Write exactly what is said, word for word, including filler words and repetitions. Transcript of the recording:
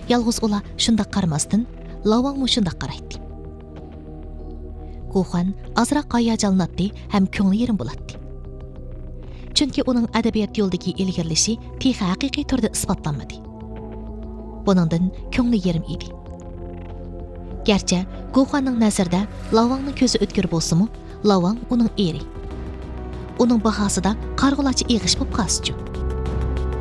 Yalğız ola şundaq qarmasdın, Lavang mu şundaq qaraytdı. Guhan azraq hayajanlanatdı, hem köngli yerim bulatdı. Çünki onun adabiyat yoldaki ilgirlişi texi haqiqiy turda isbotlanmadı. Buningdan köngli yerim idi. Gerçi Guhanning nazarida Lavangning ko'zi o'tkir bo'lsa-mu, Lavang uning eri. Uning bahosida qarg'ulachi eg'ish bo'lib qolsa-chu.